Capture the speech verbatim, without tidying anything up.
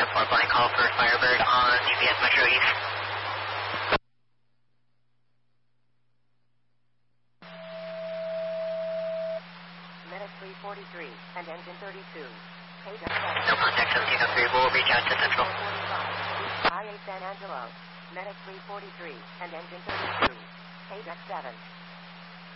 four blind call for Firebird on U P S Metro East. Medic three forty-three and engine thirty-two. No contact seventeen oh three, we'll reach out to Central. I eight San Angelo. Medic three forty-three and engine thirty-two. Ajax seven.